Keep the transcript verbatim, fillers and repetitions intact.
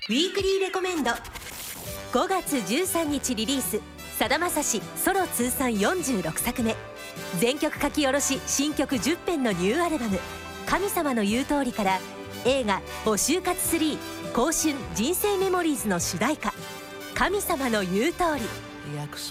ウィークリーレコメンド。ごがつじゅうさんにちリリース、さだまさしソロ通算よんじゅうろくさくめ、全曲書き下ろし新曲じゅっぺんのニューアルバム「神様の言う通り」から映画「お就活スリー香春人生メモリーズ」の主題歌「神様の言う通り」。 約